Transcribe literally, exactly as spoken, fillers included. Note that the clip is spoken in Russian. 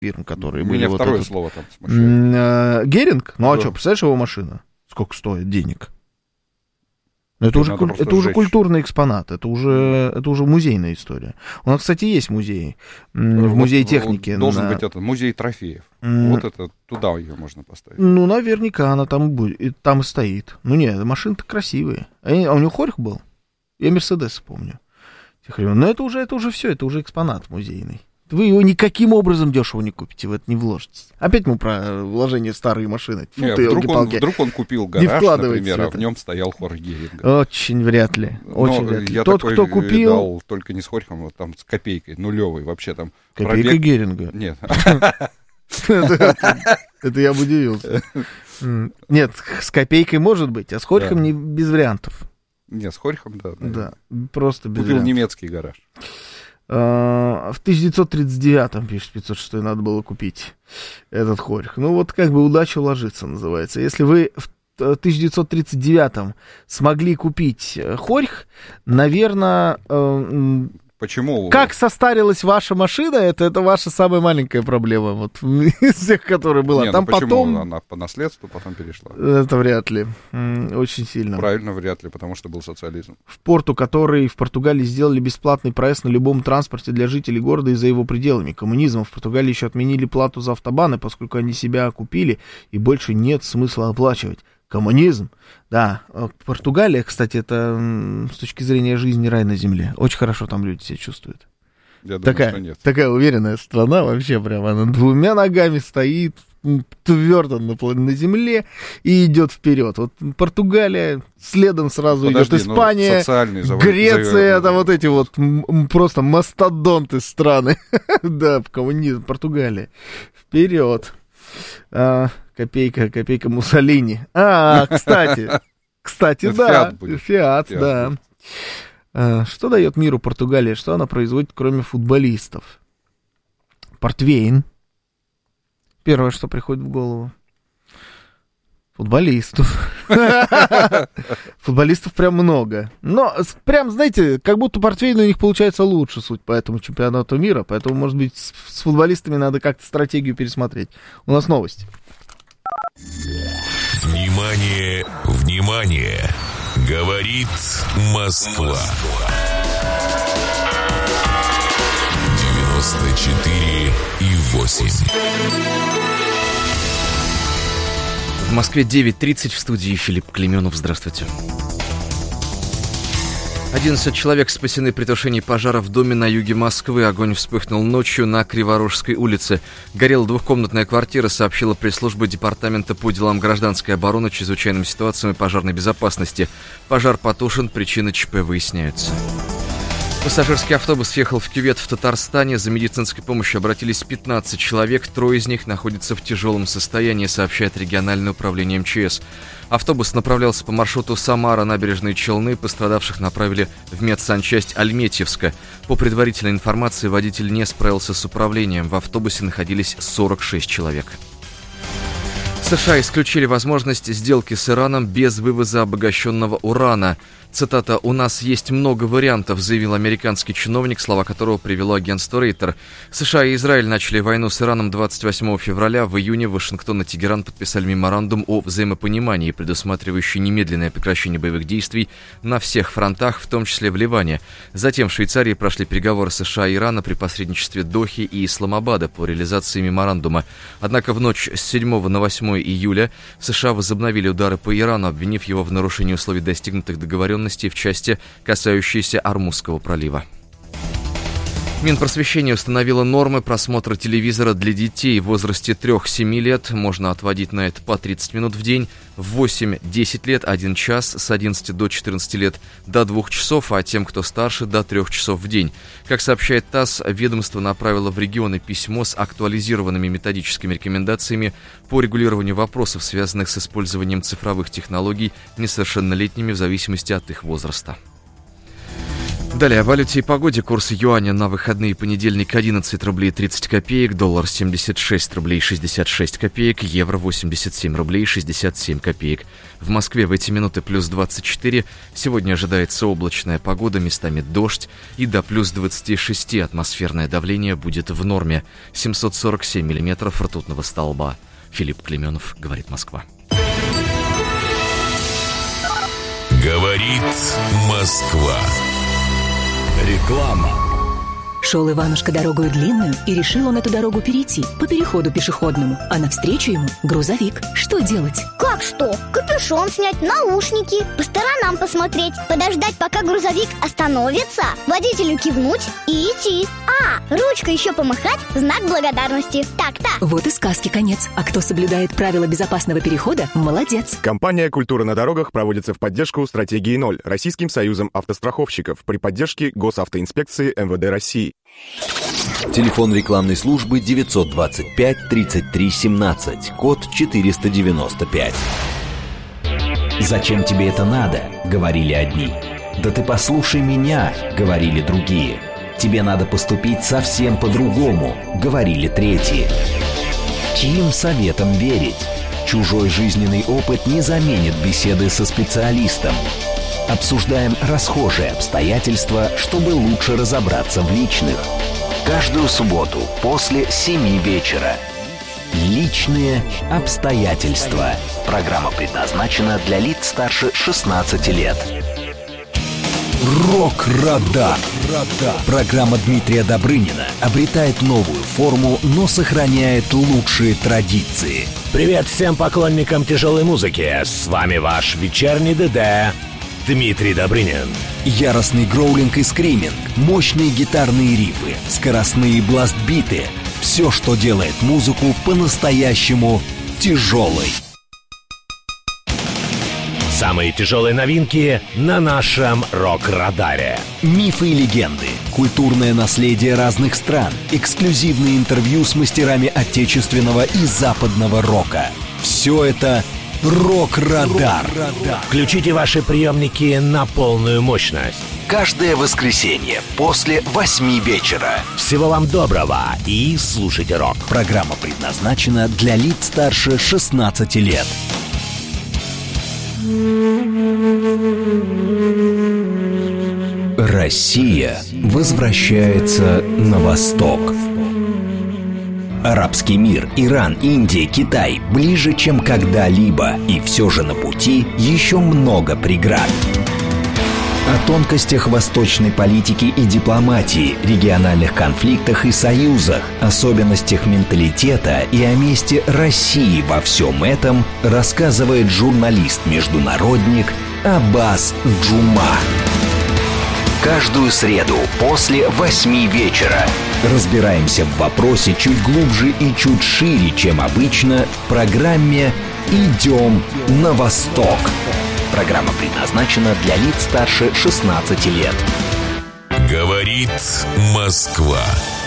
фирм, которые У были... меня вот второе этот... слово там смущает. Геринг? Ну, а Да. что, представляешь его машина? Сколько стоит денег? Это, уже, надо это уже сжечь. культурный экспонат, это уже, это уже музейная история. У нас, кстати, есть музей, м, в музее Вот, техники. вот должен на... быть этот музей трофеев. М. Вот это, туда ее можно поставить. Ну, наверняка она там будет, и там и стоит. Ну, нет, машины-то красивые. А у него хорьх был? Я Мерседес помню. Но это уже, это уже все, это уже экспонат музейный. Вы его никаким образом дешево не купите, в это не вложитесь. Опять мы про вложение в старые машины. Фу, Не, ты, вдруг, он, елки-палки. вдруг он купил Не гараж, вкладывайтесь например, в а это. в нем стоял хорьх Геринга. Очень вряд ли, очень Но вряд ли. я Тот, такой кто купил... видал, только не с хорьхом, вот там с копейкой, нулевой, вообще там Копейка пробег... Геринга. Нет. Это я бы удивился. Нет, с копейкой может быть, а с хорьхом Да. не без вариантов. Нет, с хорьхом, да. Да, просто без Купил вариантов. немецкий гараж. А, В тысяча девятьсот тридцать девятом, пишет пятьсот шестой, надо было купить этот хорьх. Ну вот как бы удача ложится, называется. Если вы в тысяча девятьсот тридцать девятом смогли купить э, хорьх, наверное, Почему? как состарилась ваша машина, это, это ваша самая маленькая проблема вот, из всех, которые была. Не, Там ну почему потом... она по наследству потом перешла? Это вряд ли. М, Очень сильно. Правильно, вряд ли, потому что был социализм. В порту, который в Португалии сделали бесплатный проезд на любом транспорте для жителей города и за его пределами. Коммунизм. В Португалии еще отменили плату за автобаны, поскольку они себя окупили, и больше нет смысла оплачивать. Коммунизм. Да, э, Португалия, кстати, это м, с точки зрения жизни рай на земле. Очень хорошо там люди себя чувствуют. Я думаю, Такая, что нет. такая уверенная страна вообще прям. Она двумя ногами стоит, м, твердо на, пла- на земле и идет вперед. Вот Португалия, следом сразу Подожди, идет ну, Испания, социальный завод- Греция, за- это вот эти вот м, м, просто мастодонты страны. Да, коммунизм, Португалия. Вперед. А, копейка, копейка Муссолини. А, кстати, кстати, Это да. Фиат будет. Фиат, Фиат да. будет. А, Что дает миру Португалия? Что она производит, кроме футболистов? Портвейн. Первое, что приходит в голову. Футболистов. Футболистов прям много. Но с- прям, знаете, как будто портвейн у них получается лучше, суть по этому чемпионату мира. Поэтому, может быть, с, с футболистами надо как-то стратегию пересмотреть. У нас новости. Внимание, внимание! Говорит Москва. девяносто четыре и восемь. В Москве девять тридцать, в студии Филипп Клеменов. Здравствуйте. одиннадцать человек спасены при тушении пожара в доме на юге Москвы. Огонь вспыхнул ночью на Криворожской улице. Горела двухкомнатная квартира, сообщила пресс-служба Департамента по делам гражданской обороны, чрезвычайным ситуациям и пожарной безопасности. Пожар потушен, причины ЧП выясняются. Пассажирский автобус ехал в кювет в Татарстане. За медицинской помощью обратились пятнадцать человек. Трое из них находятся в тяжелом состоянии, сообщает региональное управление эм че эс. Автобус направлялся по маршруту Самара-Набережные Челны. Пострадавших направили в медсанчасть Альметьевска. По предварительной информации, водитель не справился с управлением. В автобусе находились сорок шесть человек. США исключили возможность сделки с Ираном без вывоза обогащенного урана. Цитата: «У нас есть много вариантов», заявил американский чиновник, слова которого привело агентство Рейтер. США и Израиль начали войну с Ираном двадцать восьмого февраля. В июне Вашингтон и Тегеран подписали меморандум о взаимопонимании, предусматривающий немедленное прекращение боевых действий на всех фронтах, в том числе в Ливане. Затем в Швейцарии прошли переговоры США и Ирана при посредничестве Дохи и Исламабада по реализации меморандума. Однако в ночь с седьмого на восьмое июля США возобновили удары по Ирану, обвинив его в нарушении условий достигнутых договоренностей в части, касающейся Ормузского пролива. Минпросвещение установило нормы просмотра телевизора для детей в возрасте трёх-семи лет. Можно отводить на это по тридцать минут в день. В восемь-десять лет один час, с одиннадцати до четырнадцати лет до двух часов, а тем, кто старше, до трех часов в день. Как сообщает ТАСС, ведомство направило в регионы письмо с актуализированными методическими рекомендациями по регулированию вопросов, связанных с использованием цифровых технологий несовершеннолетними в зависимости от их возраста. Далее о валюте и погоде. Курс юаня на выходные: понедельник одиннадцать рублей тридцать копеек, доллар семьдесят шесть рублей шестьдесят шесть копеек, евро восемьдесят семь рублей шестьдесят семь копеек. В Москве в эти минуты плюс двадцать четыре. Сегодня ожидается облачная погода, местами дождь, и до плюс двадцать шесть атмосферное давление будет в норме. семьсот сорок семь миллиметров ртутного столба. Филипп Клеменов, говорит Москва. Говорит Москва. Реклама. Шел Иванушка дорогою длинную, и решил он эту дорогу перейти по переходу пешеходному, а навстречу ему грузовик. Что делать? Как что? Капюшон снять, наушники, по сторонам посмотреть, подождать, пока грузовик остановится, водителю кивнуть и идти. А, ручкой еще помахать, знак благодарности. Так-то. Вот и сказки конец. А кто соблюдает правила безопасного перехода, молодец. Компания «Культура на дорогах» проводится в поддержку стратегии ноль Российским союзом автостраховщиков при поддержке Госавтоинспекции эм вэ дэ России. Телефон рекламной службы девятьсот двадцать пять тридцать три семнадцать, код четыреста девяносто пять. «Зачем тебе это надо?» — говорили одни. «Да ты послушай меня!» — говорили другие. «Тебе надо поступить совсем по-другому!» — говорили третьи. Чьим советам верить? Чужой жизненный опыт не заменит беседы со специалистом. Обсуждаем расхожие обстоятельства, чтобы лучше разобраться в личных. Каждую субботу после семи вечера. Личные обстоятельства. Программа предназначена для лиц старше шестнадцати лет. Рок-радар. Программа Дмитрия Добрынина обретает новую форму, но сохраняет лучшие традиции. Привет всем поклонникам тяжелой музыки. С вами ваш вечерний ДД Дмитрий Добрынин. Яростный гроулинг и скриминг, мощные гитарные рифы, скоростные бластбиты. Все, что делает музыку по-настоящему тяжелой. Самые тяжелые новинки на нашем рок-радаре. Мифы и легенды, культурное наследие разных стран, эксклюзивные интервью с мастерами отечественного и западного рока. Все это «Рок-радар». Включите ваши приемники на полную мощность. Каждое воскресенье после восьми вечера. Всего вам доброго и слушайте рок. Программа предназначена для лиц старше шестнадцати лет. Россия возвращается на восток. Арабский мир, Иран, Индия, Китай ближе, чем когда-либо. И все же на пути еще много преград. О тонкостях восточной политики и дипломатии, региональных конфликтах и союзах, особенностях менталитета и о месте России во всем этом рассказывает журналист-международник Аббас Джума. Каждую среду после восьми вечера разбираемся в вопросе чуть глубже и чуть шире, чем обычно, в программе «Идем на восток». Программа предназначена для лиц старше шестнадцати лет. Говорит Москва.